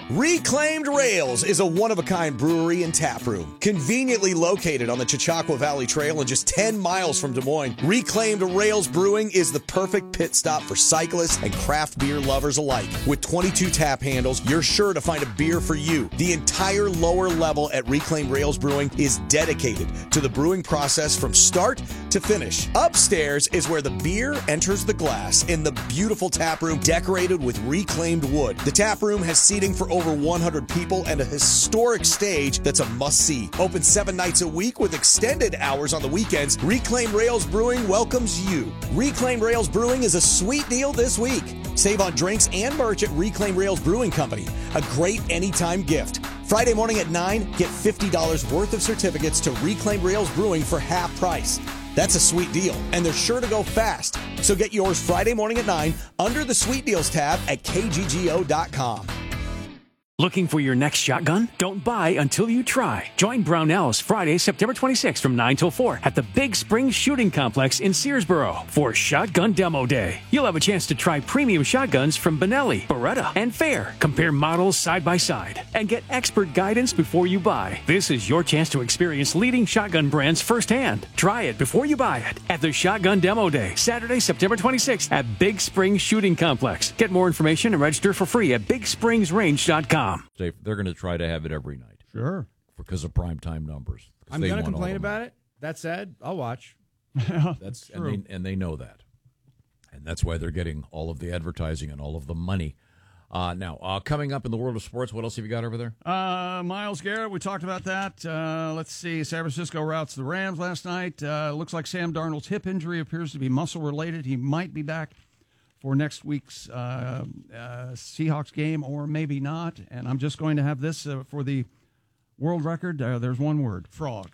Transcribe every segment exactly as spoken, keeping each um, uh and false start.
Reclaimed Rails is a one-of-a-kind brewery and tap room. Conveniently located on the Chautauqua Valley Trail and just ten miles from Des Moines, Reclaimed Rails Brewing is the perfect pit stop for cyclists and craft beer lovers alike. With twenty-two tap handles, you're sure to find a beer for you. The entire lower level at Reclaimed Rails Brewing is dedicated to the brewing process from start to finish. Upstairs is where the beer enters the glass in the beautiful tap room decorated with reclaimed wood. The tap room has seating for over one hundred people and a historic stage that's a must-see. Open seven nights a week with extended hours on the weekends, Reclaimed Rails Brewing welcomes you. Reclaimed Rails Brewing is a sweet deal this week. Save on drinks and merch at Reclaimed Rails Brewing Company. A great anytime gift. Friday morning at nine, get fifty dollars worth of certificates to Reclaimed Rails Brewing for half price. That's a sweet deal, and they're sure to go fast. So get yours Friday morning at nine under the Sweet Deals tab at K G G O dot com. Looking for your next shotgun? Don't buy until you try. Join Brownells Friday, September twenty-sixth from nine till four at the Big Spring Shooting Complex in Searsboro for Shotgun Demo Day. You'll have a chance to try premium shotguns from Benelli, Beretta, and Fair. Compare models side by side and get expert guidance before you buy. This is your chance to experience leading shotgun brands firsthand. Try it before you buy it at the Shotgun Demo Day, Saturday, September twenty-sixth at Big Spring Shooting Complex. Get more information and register for free at big springs range dot com. They're going to try to have it every night. Sure. Because of primetime numbers. I'm going to complain about it. That said, I'll watch. That's and they, and they know that. And that's why they're getting all of the advertising and all of the money. Uh, now, uh, coming up in the world of sports, what else have you got over there? Uh, Myles Garrett, we talked about that. Uh, let's see. San Francisco routs the Rams last night. Uh, looks like Sam Darnold's hip injury appears to be muscle-related. He might be back for next week's uh, uh, Seahawks game, or maybe not. And I'm just going to have this uh, for the world record. Uh, there's one word: frog.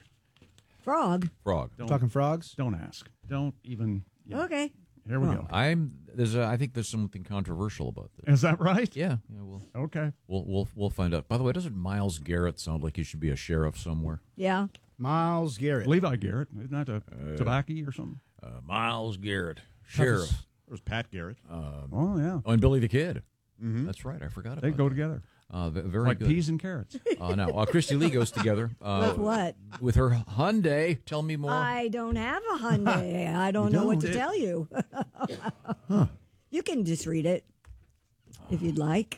Frog. Frog. Don't, Talking frogs? Don't ask. Don't even. Yeah. Okay. Here we Oh. go. I'm. There's. A, I think there's something controversial about this. Is that right? Yeah. Yeah. We'll. Okay. We'll. We'll. We'll find out. By the way, doesn't Myles Garrett sound like he should be a sheriff somewhere? Yeah. Myles Garrett. Levi Garrett. Isn't that a uh, tobacco or something? Uh, Myles Garrett, sheriff. There was Pat Garrett. Um, Oh, yeah. oh, and Billy the Kid. Mm-hmm. That's right. I forgot about They go that. together. Uh, v- very Like good. peas and carrots. Uh, now, uh, Christy Lee goes together. Uh, With what? With her Hyundai. Tell me more. I don't have a Hyundai. I don't know what to tell you. Huh. You can just read it if you'd like.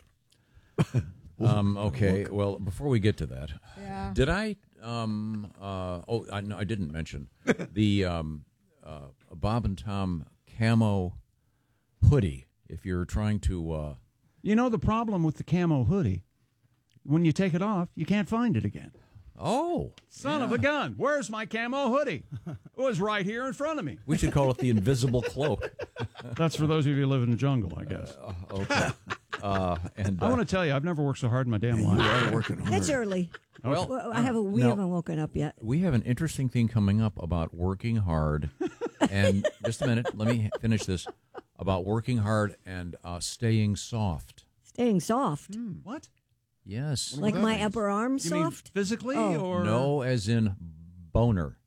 Um, okay. Well, before we get to that, Yeah. did I? Um, uh, oh, I, no, I didn't mention the um, uh, Bob and Tom camo hoodie. If you're trying to, uh, You know the problem with the camo hoodie? When you take it off, you can't find it again. oh, Son of a gun. Where's my camo hoodie? It was right here in front of me. we should call it the invisible cloak. That's for those of you who live in the jungle, I guess. Uh, okay. Uh, and I uh, want to tell you, I've never worked so hard in my damn life. It's early. well, Well, I have a, we no. haven't woken up yet. we have an interesting thing coming up about working hard. And just a minute, let me finish this. About working hard and uh, staying soft. Staying soft. What? Yes. Like my upper arm You mean soft? physically Oh. or No, as in boner.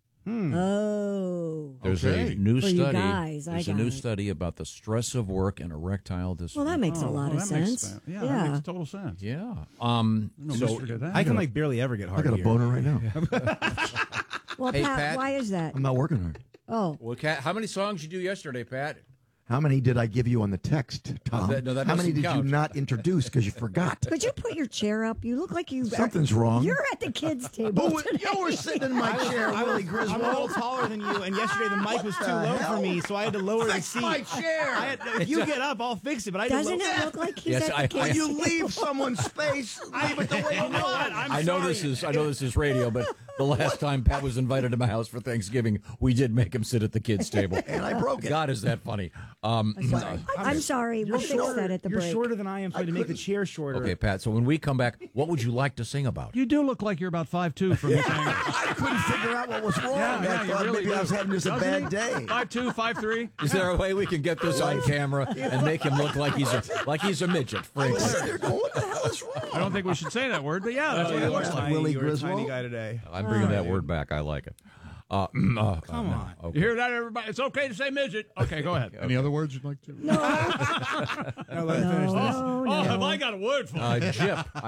Oh. There's Okay. a new For you study. guys, I There's a got new it. study about the stress of work and erectile dysfunction. Well, that makes a Oh, lot well, of that makes sense. sense. Yeah, yeah. that makes total sense. Yeah. Um. No so mystery to that. I can like barely ever get hard. I got a here. boner right now. Well, Hey, Pat, Pat. why is that? I'm not working hard. Oh, well, Kat, how many songs you do yesterday, Pat? How many did I give you on the text, Tom? that- no, that How many doesn't did count. you not introduce because you forgot? could you put your chair up? You look like you. Something's wrong. You're at the kids' table Oh, today. you were sitting in my chair, I Willie was, Griswold. I'm a little taller than you, and yesterday the mic was too low for me, so I had to lower the Fix seat. my chair. I had, if you get up, I'll fix it. But I had to Doesn't lower- it look like he's Yes, at I- the I- kids' When you leave someone's space, leave it the way you You know what? want. I'm I know sorry. this is I know this is radio, but the last time Pat was invited to my house for Thanksgiving, we did make him sit at the kids' table. And I broke it. God, is that funny? Um, I'm sorry. We'll fix that at the You're break. shorter than I am, so I had to make the chair shorter. okay, Pat. So when we come back, what would you like to sing about? You do look like you're about five two from this angle. I couldn't figure out what was wrong. Yeah, yeah, I you thought really maybe do. I was having just a Doesn't bad he? day. Five two, five three. Is there a way we can get this on camera and make him look like he's a like he's a midget? I was Frankly, sitting there going, what the hell is wrong? I don't think we should say that word, but yeah, that's Oh, what you it looks are like. tiny. Willie You're a tiny Griswold? guy today. I'm bringing that word back. I like it. Uh, uh, Come uh, on. okay. You hear that, everybody? It's okay to say midget. Okay, go ahead. Any other words you'd like to? No, No, let me finish this. no, Oh, have no. I got a word for you? Uh, Jip.